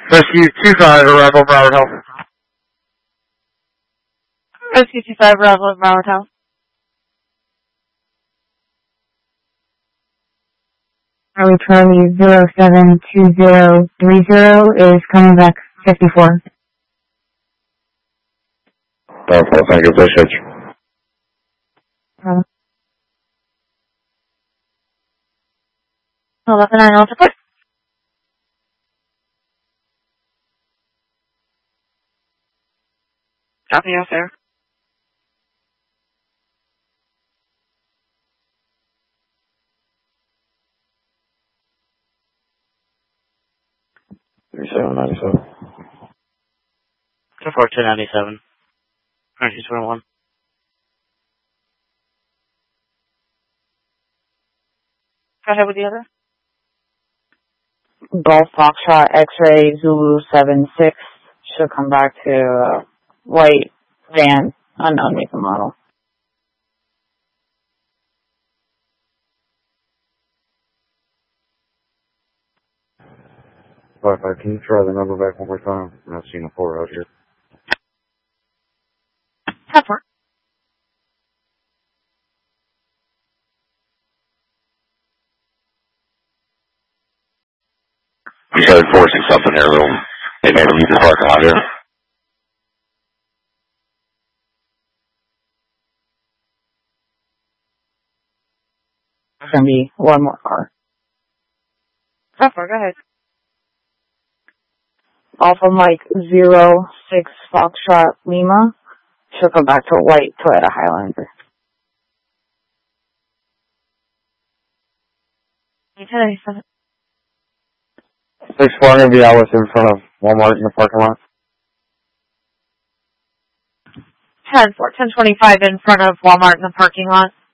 Rescue 25, arrival Broward Health. Rescue 25, arrival Broward Health. Charlie 072030 is coming back 54. Thank you, appreciate you. Hold up, and I know support. Copy, yes, sir. $37.97. 24297. 2221. Go ahead with the other. Golf Foxtrot X-Ray Zulu 76 should come back to white van, unknown make and model. 55, can you try the number back one more time? I'm not seeing a 4 out here. 10-4. We started forcing something here, little. They made them leave the parking lot here. There's going to be one more car. 10-4, go ahead. Alpha Mike 06 Foxtrot Lima should come back to white Toyota Highlander. 1097. 6-4, I'm going to be out with in front of Walmart in the parking lot. 10-4, 1025 in front of Walmart in the parking lot.